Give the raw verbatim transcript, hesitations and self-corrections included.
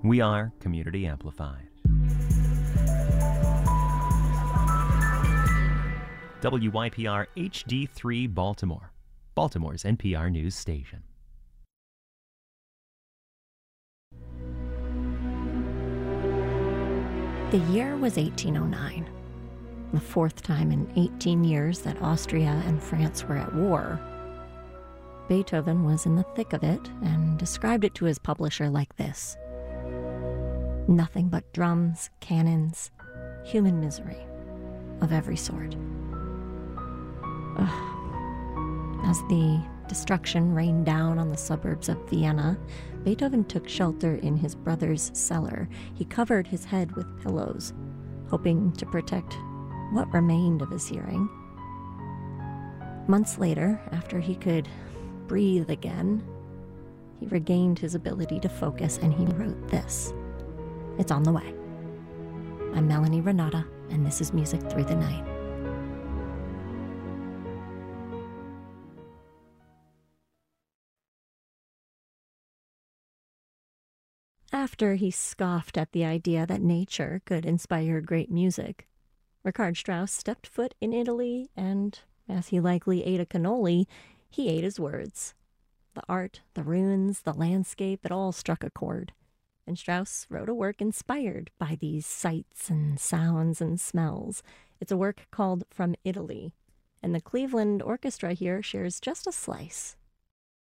We are Community Amplified. W Y P R H D three Baltimore, Baltimore's N P R news station. The year was eighteen oh nine, the fourth time in eighteen years that Austria and France were at war. Beethoven was in the thick of it and described it to his publisher like this: nothing but drums, cannons, human misery of every sort. Ugh. As the destruction rained down on the suburbs of Vienna, Beethoven took shelter in his brother's cellar. He covered his head with pillows, hoping to protect what remained of his hearing. Months later, after he could breathe again, he regained his ability to focus, and he wrote this. It's on the way. I'm Melanie Renata, and this is Music Through the Night. After he scoffed at the idea that nature could inspire great music, Richard Strauss stepped foot in Italy, and as he likely ate a cannoli, he ate his words. The art, the ruins, the landscape, it all struck a chord. And Strauss wrote a work inspired by these sights and sounds and smells. It's a work called From Italy, and the Cleveland Orchestra here shares just a slice.